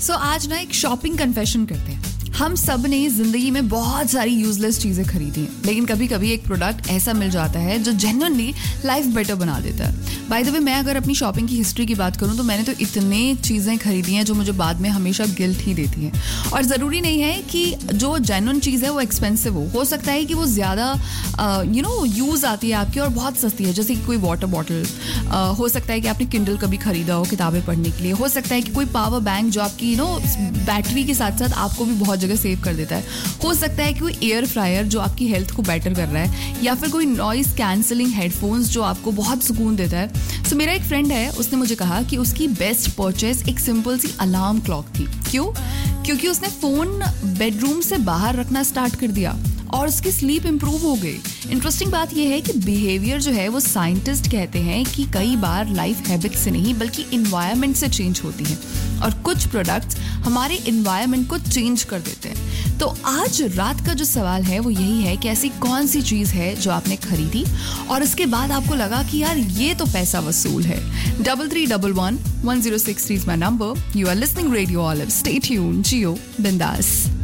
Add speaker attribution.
Speaker 1: सो आज ना एक शॉपिंग कन्फेशन करते हैं। हम सब ने जिंदगी में बहुत सारी यूजलेस चीजें खरीदी हैं, लेकिन कभी कभी एक प्रोडक्ट ऐसा मिल जाता है जो जेन्युइनली लाइफ बेटर बना देता है। बाय द वे, मैं अगर अपनी शॉपिंग की हिस्ट्री की बात करूं तो मैंने तो इतने चीजें खरीदी हैं जो मुझे बाद में हमेशा गिल्ट ही देती हैं। और जरूरी नहीं है कि जो जेन्युइन चीज है वो एक्सपेंसिव हो सकता है कि वो ज्यादा यूज आती है आपकी और बहुत सस्ती है, जैसे कि कोई वाटर बॉटल, हो सकता है कि आपने किंडल कभी खरीदा हो किताबें पढ़ने के लिए, हो सकता है कि कोई पावर बैंक जो आपकी बैटरी के साथ साथ आपको भी बहुत जगह सेव कर देता है, हो सकता है कि कोई एयर फ्रायर जो आपकी हेल्थ को बेटर कर रहा है, या फिर कोई नॉइस कैंसलिंग हेडफोन्स जो आपको बहुत सुकून देता है। सो मेरा एक फ्रेंड है, उसने मुझे कहा कि उसकी बेस्ट परचेज एक सिंपल सी अलार्म क्लॉक थी। क्यों? क्योंकि उसने फोन बेडरूम से बाहर रखना स्टार्ट कर दिया और उसकी स्लीप इंप्रूव हो गई। इंटरेस्टिंग बात यह है कि बिहेवियर जो है वो साइंटिस्ट कहते हैं कि कई बार लाइफ हैबिट से नहीं बल्कि इन्वायरमेंट से चेंज होती है, और कुछ प्रोडक्ट्स हमारे इन्वायरमेंट को चेंज कर देते हैं। तो आज रात का जो सवाल है वो यही है कि ऐसी कौन सी चीज़ है जो आपने खरीदी और उसके बाद आपको लगा कि यार ये तो पैसा वसूल है। 3311 1063 is my number. You are listening Radio Olive. Stay tuned. Gio Bindas.